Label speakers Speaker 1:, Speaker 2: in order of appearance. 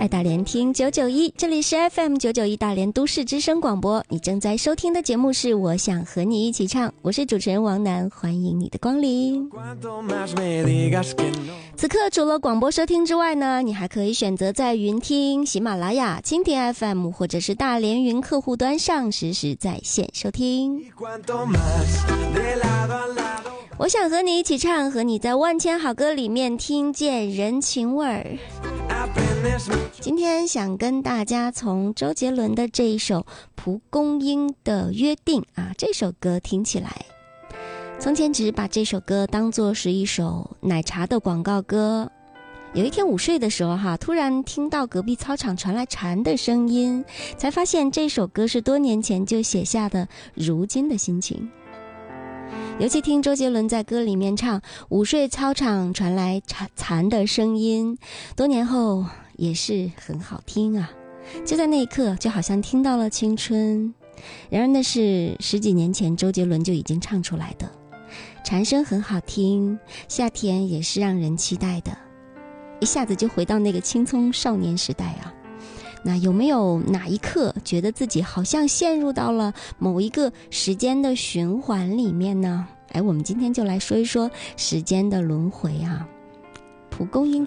Speaker 1: 爱大连听991，这里是 FM991 大连都市之声广播，你正在收听的节目是我想和你一起唱，我是主持人王楠，欢迎你的光临。此刻除了广播收听之外呢，你还可以选择在云听、喜马拉雅、蜻蜓 FM 或者是大连云客户端上实时在线收听。我想和你一起唱，和你在万千好歌里面听见人情味儿。今天想跟大家从周杰伦的这一首《蒲公英的约定》这首歌听起来。从前只把这首歌当作是一首奶茶的广告歌。有一天午睡的时候突然听到隔壁操场传来蝉的声音，才发现这首歌是多年前就写下的如今的心情。尤其听周杰伦在歌里面唱午睡操场传来蝉的声音，多年后也是很好听啊，就在那一刻就好像听到了青春。然而那是10几年前周杰伦就已经唱出来的，蝉声很好听，夏天也是让人期待的，一下子就回到那个青葱少年时代啊。那有没有哪一刻觉得自己好像陷入到了某一个时间的循环里面呢？我们今天就来说一说时间的轮回啊。蒲公英